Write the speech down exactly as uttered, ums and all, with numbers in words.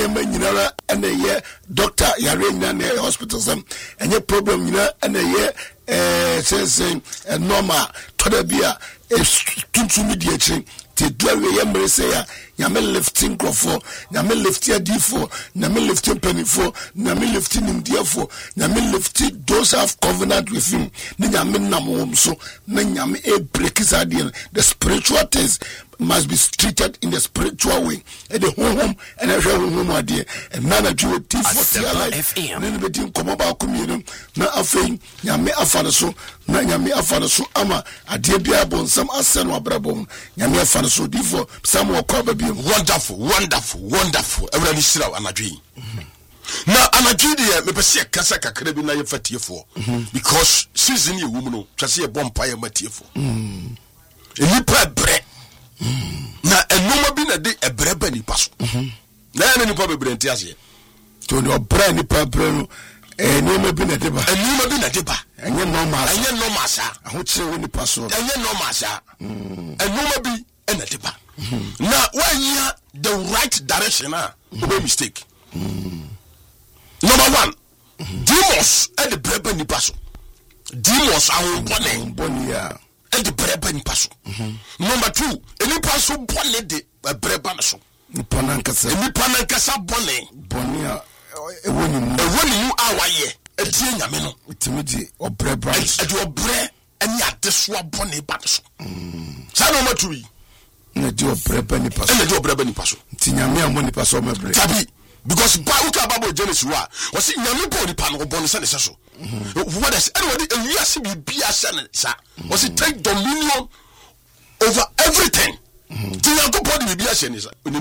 name nyina and a year doctor yare nyina hospital some and your problem nyina and a year eh saying normal toda bia e tuntu media chin te do we yemre say ya nyame lifting crofo nyame lifting adifo nyame lifting penifo nyame lifting indiafo nyame lifting those have covenant with him na nyame nam so na nyame e break his idea. The spiritual things must be treated in the spiritual way and the home and every home idea and none of you teach for your life then we didn't come about community na afei nyame afana so na nyame afana so ama ade bia bon sam asen wa brabom nyame afana so difo sam wo kwa ba bi wonderful wonderful wonderful everybody shira anadwi na anadwi de me pese kasa kakra bi na ye fatiefo because season ye wum no twase ye bompa ye matiefo mm enipa bre na enoma bi na de ebreba ni paso na ya nipa bebre ntiase to no bra ni pa bre no enoma bi na de ba enoma bi na de ba enye normal enye normal sa aho kire woni paso enye normal sa enoma bi na de ba na wanya the right direction ah no mistake number one demons and the breba ni paso demons are bone bone ya and the breba ni paso number two any paso bone de breba so ni panankasa ni panankasa bone bone ya ewoni mu ewoni mu awaye etie nyame no timidi obreba e de obre ani adeso bone ba so sa number two na di obreba ni paso na di obreba ni paso tinyame amoni paso mebre tabi because ba uka Bible Genesis wa was it nyame po ni pa no bo ne se ne so what is anybody we are see bia se ne sa was it take dominion over everything ti yakopɔ de bia se ne sa